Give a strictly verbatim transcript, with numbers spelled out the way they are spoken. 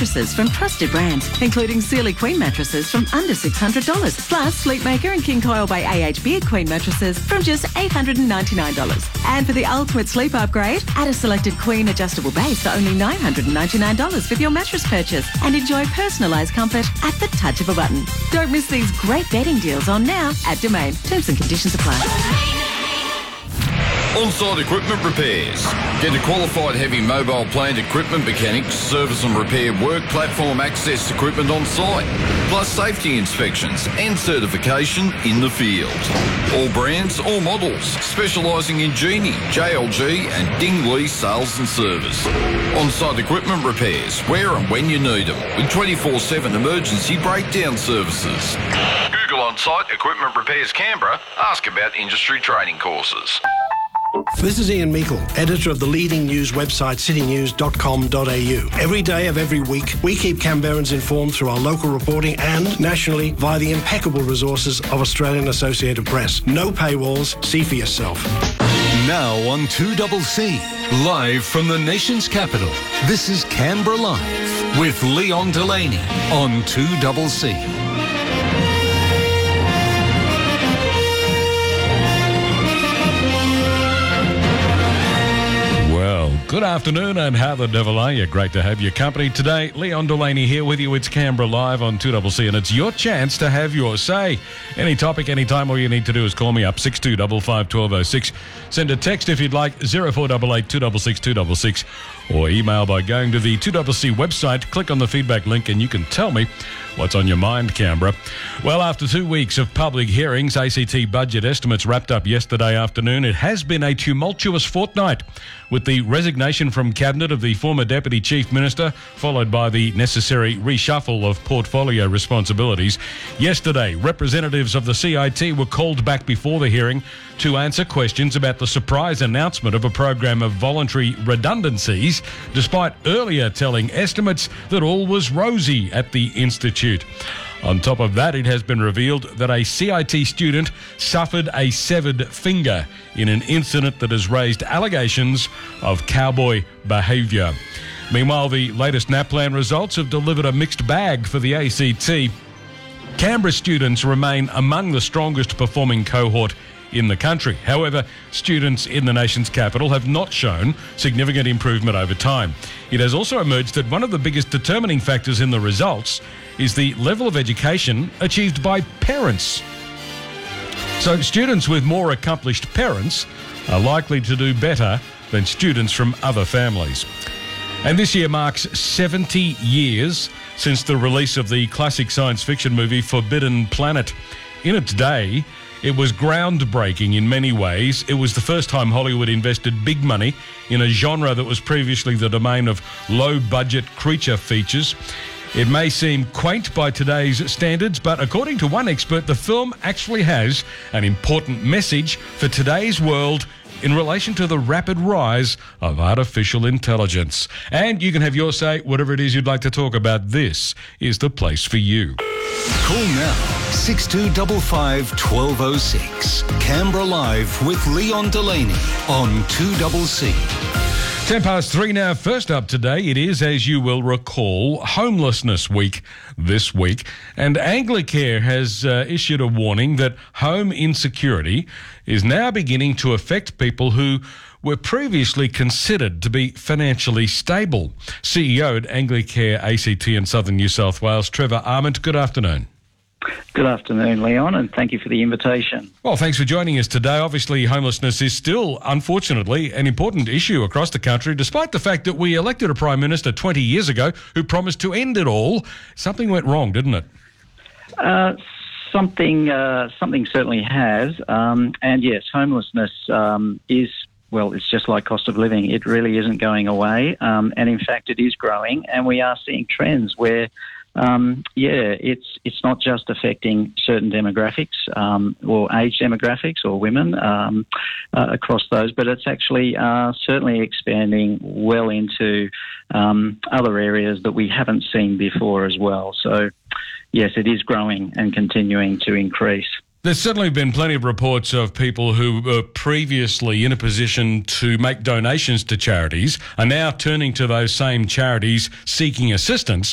mattresses from trusted brands, including Sealy Queen mattresses from under six hundred dollars. Plus, Sleepmaker and King Coil by A H Beard Queen mattresses from just eight hundred ninety-nine dollars. And for the ultimate sleep upgrade, add a selected Queen adjustable base for only nine hundred ninety-nine dollars with your mattress purchase and enjoy personalised comfort at the touch of a button. Don't miss these great bedding deals on now at Domain. Terms and conditions apply. On-site equipment repairs. Get a qualified heavy mobile plant equipment mechanics, service and repair work platform access equipment on site, plus safety inspections and certification in the field. All brands, all models, specialising in Genie, J L G and Dingley sales and service. On-site equipment repairs, where and when you need them, with twenty-four seven emergency breakdown services. Google On-site Equipment Repairs Canberra. Ask about industry training courses. This is Ian Meikle, editor of the leading news website city news dot com dot a u. Every day of every week, we keep Canberrans informed through our local reporting and nationally via the impeccable resources of Australian Associated Press. No paywalls, see for yourself. Now on two C C, live from the nation's capital, this is Canberra Live with Leon Delaney on two C C. Good afternoon, and how the devil are you? Great to have your company today. Leon Delaney here with you. It's Canberra Live on two C C, and it's your chance to have your say. Any topic, anytime, all you need to do is call me up, six two five five, one two zero six. Send a text if you'd like, zero four eight eight, two six six, two six six, or email by going to the two C C website, click on the feedback link, and you can tell me what's on your mind, Canberra. Well, after two weeks of public hearings, A C T budget estimates wrapped up yesterday afternoon. It has been a tumultuous fortnight, with the resignation from Cabinet of the former Deputy Chief Minister, followed by the necessary reshuffle of portfolio responsibilities. Yesterday, representatives of the C I T were called back before the hearing to answer questions about the surprise announcement of a program of voluntary redundancies, despite earlier telling estimates that all was rosy at the Institute. On top of that, it has been revealed that a C I T student suffered a severed finger in an incident that has raised allegations of cowboy behaviour. Meanwhile, the latest NAPLAN results have delivered a mixed bag for the A C T. Canberra students remain among the strongest performing cohort in the country. However, students in the nation's capital have not shown significant improvement over time. It has also emerged that one of the biggest determining factors in the results is the level of education achieved by parents. So students with more accomplished parents are likely to do better than students from other families. And this year marks seventy years since the release of the classic science fiction movie Forbidden Planet. In its day, it was groundbreaking in many ways. It was the first time Hollywood invested big money in a genre that was previously the domain of low-budget creature features. It may seem quaint by today's standards, but according to one expert, the film actually has an important message for today's world in relation to the rapid rise of artificial intelligence. And you can have your say, whatever it is you'd like to talk about. This is the place for you. Call now, six two five five, one two zero six. Canberra Live with Leon Delaney on two C C. Ten past three now. First up today, it is, as you will recall, Homelessness Week this week. And Anglicare has uh, issued a warning that home insecurity is now beginning to affect people who were previously considered to be financially stable. C E O at Anglicare A C T in Southern New South Wales, Trevor Arment, good afternoon. Good afternoon, Leon, and thank you for the invitation. Well, thanks for joining us today. Obviously, homelessness is still, unfortunately, an important issue across the country, despite the fact that we elected a Prime Minister twenty years ago who promised to end it all. Something went wrong, didn't it? Uh, something, uh, something certainly has. Um, and yes, homelessness um, is, well, it's just like cost of living. It really isn't going away. Um, and in fact, it is growing. And we are seeing trends where Um, yeah, it's it's not just affecting certain demographics um, or age demographics or women um, uh, across those, but it's actually uh, certainly expanding well into um, other areas that we haven't seen before as well. So, yes, it is growing and continuing to increase. There's certainly been plenty of reports of people who were previously in a position to make donations to charities are now turning to those same charities seeking assistance